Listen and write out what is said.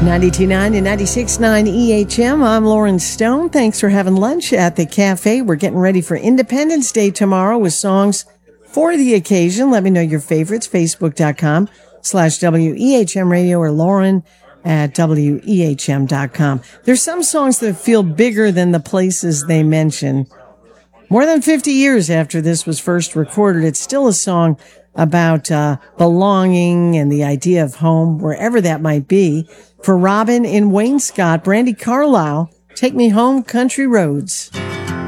92.9 and 96.9 EHM. I'm Lauren Stone. Thanks for having lunch at the cafe. We're getting ready for Independence Day tomorrow with songs for the occasion. Let me know your favorites. Facebook.com/WEHM radio or Lauren at WEHM.com. There's some songs that feel bigger than the places they mention. More than 50 years after this was first recorded, it's still a song about belonging and the idea of home, wherever that might be. For Robin in Wayne Scott, Brandi Carlile, Take Me Home, Country Roads.